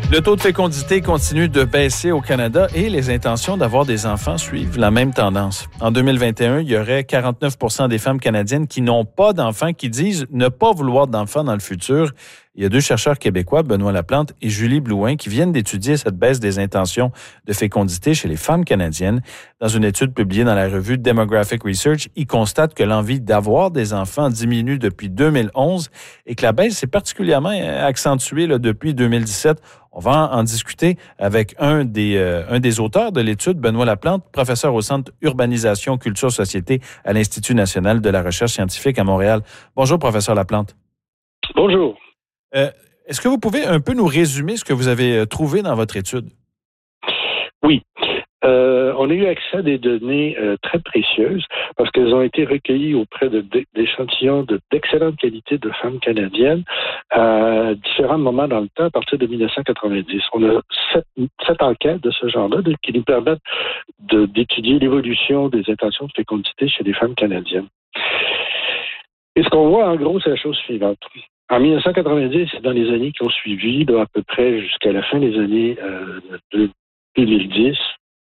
Le taux de fécondité continue de baisser au Canada et les intentions d'avoir des enfants suivent la même tendance. En 2021, il y aurait 49 % des femmes canadiennes qui n'ont pas d'enfants, qui disent ne pas vouloir d'enfants dans le futur. Il y a deux chercheurs québécois, Benoît Laplante et Julie Blouin, qui viennent d'étudier cette baisse des intentions de fécondité chez les femmes canadiennes. Dans une étude publiée dans la revue Demographic Research, ils constatent que l'envie d'avoir des enfants diminue depuis 2011 et que la baisse s'est particulièrement accentuée depuis 2017. On va en discuter avec un des auteurs de l'étude, Benoît Laplante, professeur au Centre Urbanisation, Culture, Société à l'Institut national de la recherche scientifique à Montréal. Bonjour, professeur Laplante. Bonjour. Est-ce que vous pouvez un peu nous résumer ce que vous avez trouvé dans votre étude? Oui. On a eu accès à des données très précieuses parce qu'elles ont été recueillies auprès d'échantillons d'excellente qualité de femmes canadiennes à différents moments dans le temps à partir de 1990. On a sept enquêtes de ce genre-là qui nous permettent d'étudier l'évolution des intentions de fécondité chez les femmes canadiennes. Et ce qu'on voit en gros, c'est la chose suivante. En 1990, et dans les années qui ont suivi, à peu près jusqu'à la fin des années 2010,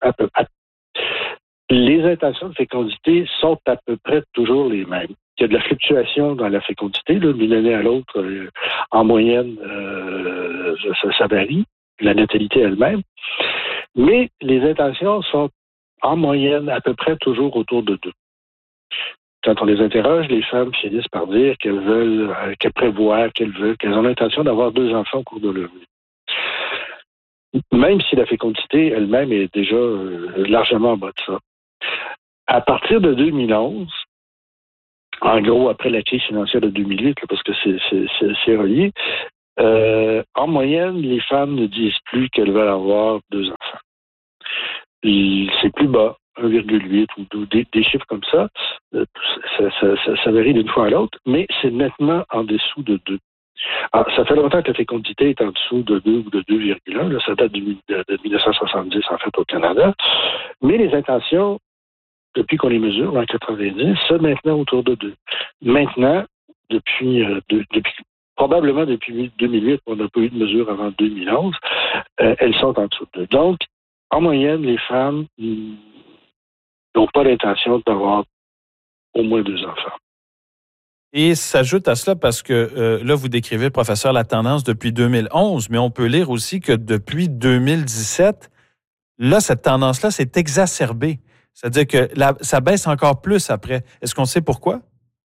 les intentions de fécondité sont à peu près toujours les mêmes. Il y a de la fluctuation dans la fécondité, d'une année à l'autre, en moyenne, ça varie, la natalité elle-même. Mais les intentions sont en moyenne à peu près toujours autour de 2. Quand on les interroge, les femmes finissent par dire qu'elles veulent, qu'elles prévoient, qu'elles ont l'intention d'avoir 2 enfants au cours de leur vie. Même si la fécondité elle-même est déjà largement en bas de ça. À partir de 2011, en gros après la crise financière de 2008, parce que c'est relié, en moyenne, les femmes ne disent plus qu'elles veulent avoir 2 enfants. C'est plus bas. 1,8 ou des chiffres comme ça, ça varie d'une fois à l'autre, mais c'est nettement en dessous de 2. Alors, ça fait longtemps que la fécondité est en dessous de 2 ou de 2,1. Là, ça date de 1970, en fait, au Canada. Mais les intentions, depuis qu'on les mesure, en 90, sont maintenant autour de 2. Maintenant, probablement depuis 2008, on n'a pas eu de mesure avant 2011, elles sont en dessous de 2. Donc, en moyenne, les femmes n'ont pas l'intention d'avoir au moins 2 enfants. Et s'ajoute à cela parce que là, vous décrivez, professeur, la tendance depuis 2011, mais on peut lire aussi que depuis 2017, là, cette tendance-là s'est exacerbée. C'est-à-dire que ça baisse encore plus après. Est-ce qu'on sait pourquoi?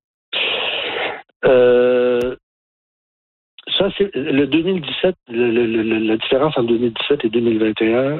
Ça, c'est le 2017, la différence entre 2017 et 2021,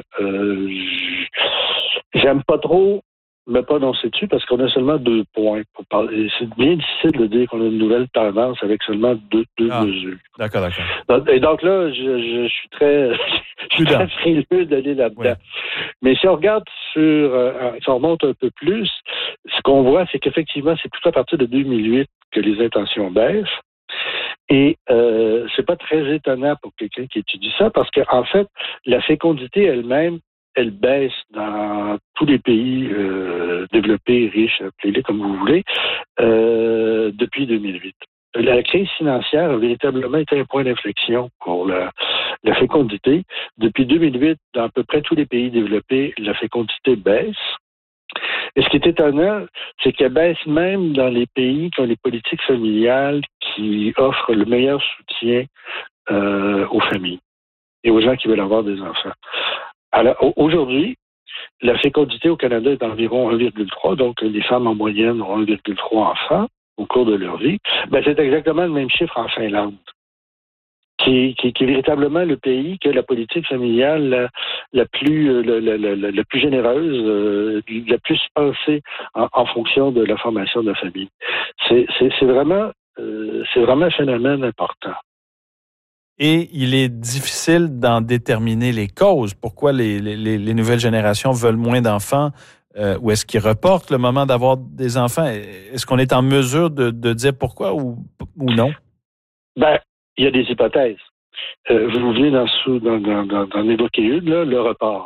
j'aime pas trop me prononcer dessus parce qu'on a seulement 2 points pour parler. C'est bien difficile de dire qu'on a une nouvelle tendance avec seulement deux mesures. D'accord. Et donc là, je suis très frileux d'aller là-dedans. Ouais. Mais si on regarde si on remonte un peu plus, ce qu'on voit, c'est qu'effectivement, c'est plutôt à partir de 2008 que les intentions baissent. Et c'est pas très étonnant pour quelqu'un qui étudie ça parce qu'en fait, la fécondité elle-même, elle baisse dans tous les pays développés, riches, appelez-les comme vous voulez, depuis 2008. La crise financière a véritablement été un point d'inflexion pour la fécondité. Depuis 2008, dans à peu près tous les pays développés, la fécondité baisse. Et ce qui est étonnant, c'est qu'elle baisse même dans les pays qui ont des politiques familiales qui offrent le meilleur soutien aux familles et aux gens qui veulent avoir des enfants. Alors, aujourd'hui, la fécondité au Canada est d'environ 1,3, donc les femmes en moyenne ont 1,3 enfants au cours de leur vie. C'est exactement le même chiffre en Finlande, qui est véritablement le pays qui a la politique familiale la plus généreuse, la plus pensée en fonction de la formation de la famille. C'est vraiment un phénomène important. Et il est difficile d'en déterminer les causes. Pourquoi les nouvelles générations veulent moins d'enfants ou est-ce qu'ils reportent le moment d'avoir des enfants? Est-ce qu'on est en mesure de dire pourquoi ou non? Il y a des hypothèses. Vous venez d'en évoquer une, là, le report.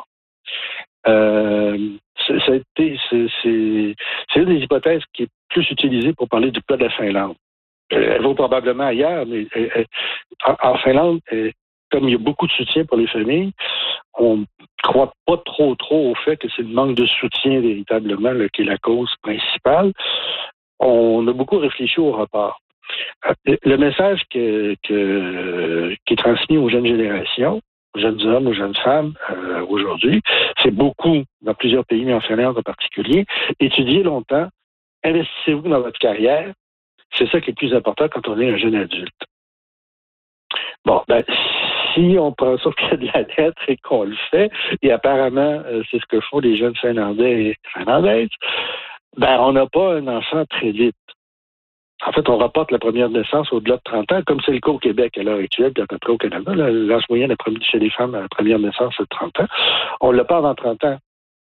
C'est une des hypothèses qui est plus utilisée pour parler du cas de la Finlande. Elle vaut probablement ailleurs, mais en Finlande, comme il y a beaucoup de soutien pour les familles, on ne croit pas trop au fait que c'est le manque de soutien véritablement là, qui est la cause principale. On a beaucoup réfléchi au report. Le message qui est transmis aux jeunes générations, aux jeunes hommes, aux jeunes femmes aujourd'hui, c'est beaucoup, dans plusieurs pays, mais en Finlande en particulier, étudiez longtemps, investissez-vous dans votre carrière, c'est ça qui est le plus important quand on est un jeune adulte. Bon, si on prend ça au pied de la lettre et qu'on le fait, et apparemment, c'est ce que font les jeunes Finlandais et Finlandaises, on n'a pas un enfant très vite. En fait, on rapporte la première naissance au-delà de 30 ans, comme c'est le cas au Québec à l'heure actuelle, puis à peu près au Canada. L'âge moyen chez les femmes à la première naissance, c'est de 30 ans. On ne l'a pas avant 30 ans.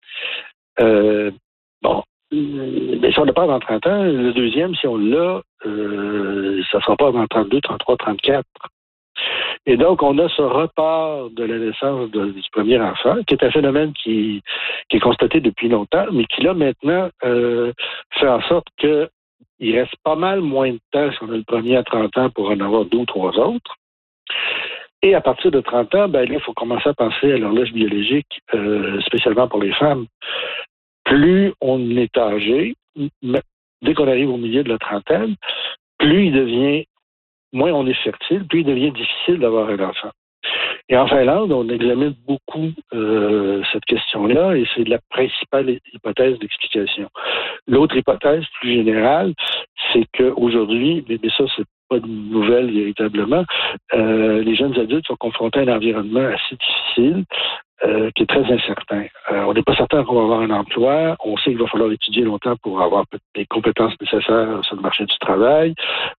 Mais si on le pas avant 30 ans, le deuxième, si on l'a, ça ne sera pas avant 32, 33, 34. Et donc, on a ce report de la naissance du premier enfant, qui est un phénomène qui est constaté depuis longtemps, mais qui, là, maintenant, fait en sorte qu'il reste pas mal moins de temps si on a le premier à 30 ans pour en avoir 2 ou 3 autres. Et à partir de 30 ans, là, il faut commencer à penser à l'horloge biologique, spécialement pour les femmes. Plus on est âgé, dès qu'on arrive au milieu de la trentaine, moins on est fertile, plus il devient difficile d'avoir un enfant. Et en Finlande, on examine beaucoup cette question-là et c'est la principale hypothèse d'explication. L'autre hypothèse plus générale, c'est qu'aujourd'hui, mais ça, c'est pas une nouvelle véritablement, les jeunes adultes sont confrontés à un environnement assez difficile, qui est très incertain. On n'est pas certain qu'on va avoir un emploi. On sait qu'il va falloir étudier longtemps pour avoir les compétences nécessaires sur le marché du travail.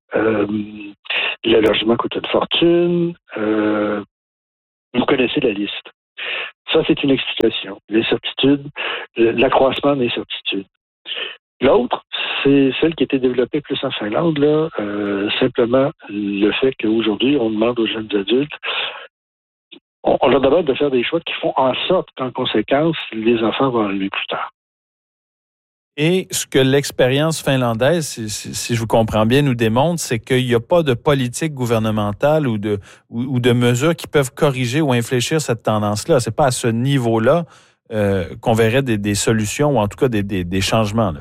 Le logement coûte une fortune. Vous connaissez la liste. Ça, c'est une explication. L'incertitude, l'accroissement de l'incertitude. L'autre, c'est celle qui a été développée plus en Finlande, là, simplement le fait qu'aujourd'hui, on demande aux jeunes adultes on leur demande de faire des choix qui font en sorte qu'en conséquence, les enfants vont arriver plus tard. Et ce que l'expérience finlandaise, si je vous comprends bien, nous démontre, c'est qu'il n'y a pas de politique gouvernementale ou de mesures qui peuvent corriger ou infléchir cette tendance-là. C'est pas à ce niveau-là qu'on verrait des solutions ou en tout cas des changements, là.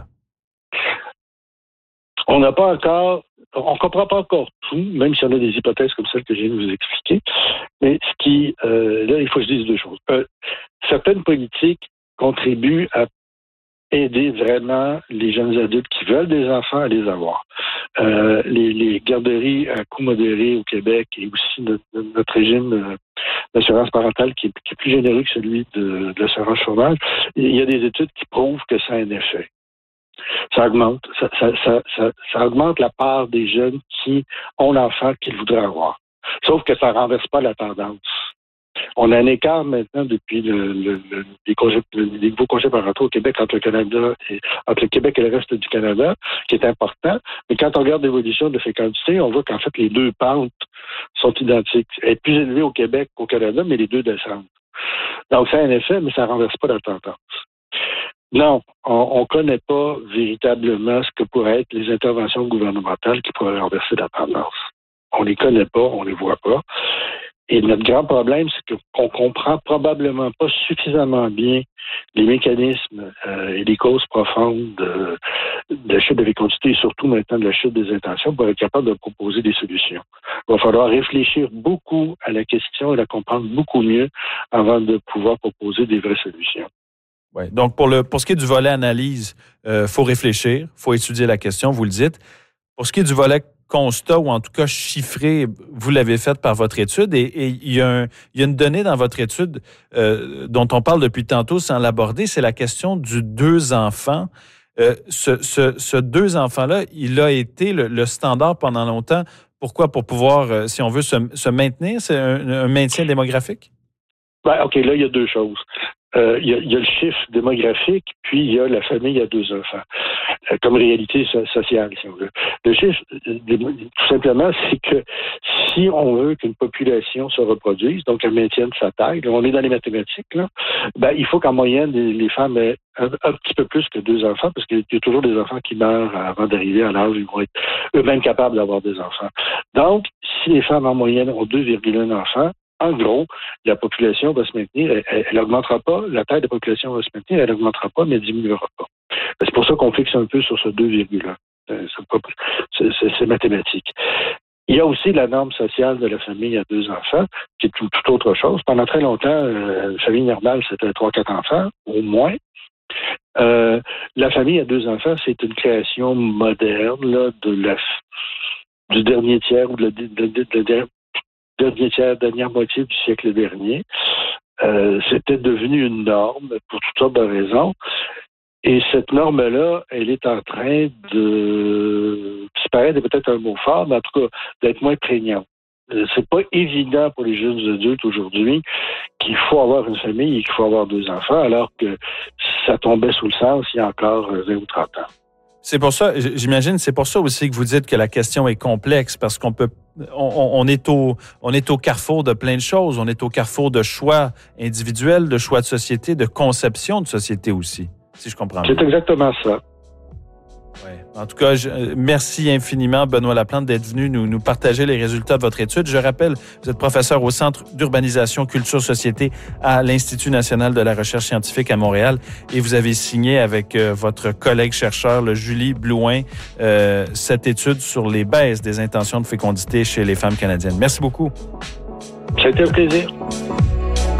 On comprend pas encore tout, même si on a des hypothèses comme celle que je viens de vous expliquer. Mais là, il faut que je dise 2 choses. Certaines politiques contribuent à aider vraiment les jeunes adultes qui veulent des enfants à les avoir. Les garderies à coût modéré au Québec et aussi notre régime d'assurance parentale qui est plus généreux que celui de l'assurance chômage, il y a des études qui prouvent que ça a un effet. Ça augmente. Ça augmente la part des jeunes qui ont l'enfant qu'ils voudraient avoir. Sauf que ça ne renverse pas la tendance. On a un écart maintenant depuis les nouveaux congés parentaux au Québec entre le Québec et le reste du Canada, qui est important. Mais quand on regarde l'évolution de fécondité, on voit qu'en fait, les 2 pentes sont identiques. Elle est plus élevée au Québec qu'au Canada, mais les 2 descendent. Donc, ça a un effet, mais ça ne renverse pas la tendance. Non, on ne connaît pas véritablement ce que pourraient être les interventions gouvernementales qui pourraient renverser la tendance. On les connaît pas, on les voit pas. Et notre grand problème, c'est qu'on comprend probablement pas suffisamment bien les mécanismes et les causes profondes de la chute de fécondité et surtout maintenant de la chute des intentions pour être capable de proposer des solutions. Il va falloir réfléchir beaucoup à la question et la comprendre beaucoup mieux avant de pouvoir proposer des vraies solutions. Ouais. Donc, pour ce qui est du volet analyse, faut réfléchir, faut étudier la question, vous le dites. Pour ce qui est du volet constat, ou en tout cas chiffré, vous l'avez fait par votre étude, et il y a une donnée dans votre étude dont on parle depuis tantôt sans l'aborder, c'est la question du 2 enfants. Ce 2 enfants-là, il a été le standard pendant longtemps. Pourquoi? Pour pouvoir, si on veut, se maintenir? C'est un maintien démographique? OK, là, il y a 2 choses. Il y a le chiffre démographique, puis il y a la famille à 2 enfants, comme réalité sociale, si on veut. Le chiffre, tout simplement, c'est que si on veut qu'une population se reproduise, donc elle maintienne sa taille, là, on est dans les mathématiques, là, il faut qu'en moyenne, les femmes aient un petit peu plus que 2 enfants, parce qu'il y a toujours des enfants qui meurent avant d'arriver à l'âge où ils vont être eux-mêmes capables d'avoir des enfants. Donc, si les femmes en moyenne ont 2,1 enfants, en gros, la population va se maintenir, elle n'augmentera pas, la taille de la population va se maintenir, elle n'augmentera pas, mais elle diminuera pas. C'est pour ça qu'on fixe un peu sur ce 2,1. C'est mathématique. Il y a aussi la norme sociale de la famille à 2 enfants, qui est tout autre chose. Pendant très longtemps, une famille normale, c'était 3-4 enfants, au moins. La famille à 2 enfants, c'est une création moderne là, du dernier tiers ou de la dernière moitié du siècle dernier. C'était devenu une norme pour toutes sortes de raisons. Et cette norme-là, elle est en train de disparaître, peut-être un mot fort, mais en tout cas, d'être moins prégnante. C'est pas évident pour les jeunes adultes aujourd'hui qu'il faut avoir une famille et qu'il faut avoir 2 enfants, alors que ça tombait sous le sens il y a encore 20 ou 30 ans. C'est pour ça, j'imagine, c'est pour ça aussi que vous dites que la question est complexe, parce on est au carrefour de plein de choses. On est au carrefour de choix individuels, de choix de société, de conception de société aussi, si je comprends bien. C'est exactement ça. Ouais. En tout cas, merci infiniment, Benoît Laplante, d'être venu nous partager les résultats de votre étude. Je rappelle, vous êtes professeur au Centre d'urbanisation Culture Société à l'Institut national de la recherche scientifique à Montréal et vous avez signé avec votre collègue chercheur, Julie Blouin, cette étude sur les baisses des intentions de fécondité chez les femmes canadiennes. Merci beaucoup. Ça a été un plaisir.